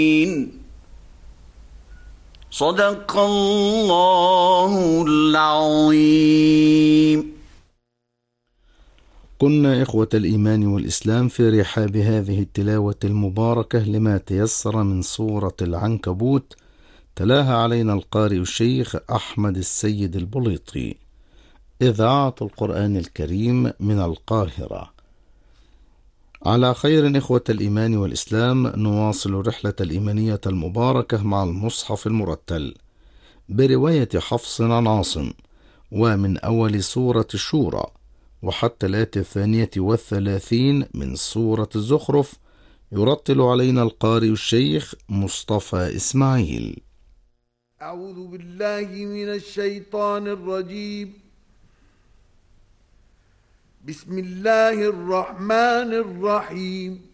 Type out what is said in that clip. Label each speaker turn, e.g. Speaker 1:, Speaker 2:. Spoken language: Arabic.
Speaker 1: صدق الله العظيم.
Speaker 2: كنا إخوة الإيمان والإسلام في رحاب هذه التلاوة المباركة لما تيسر من سورة العنكبوت، تلاها علينا القارئ الشيخ أحمد السيد البليطي، إذاعة القرآن الكريم من القاهرة. على خير إخوة الإيمان والإسلام، نواصل رحلة الإيمانية المباركة مع المصحف المرتل برواية حفص عن عاصم، ومن أول سورة الشورى وحتى الآية 32 من سورة الزخرف، يرتل علينا القارئ الشيخ مصطفى إسماعيل.
Speaker 3: أعوذ بالله من الشيطان الرجيم. بسم الله الرحمن الرحيم.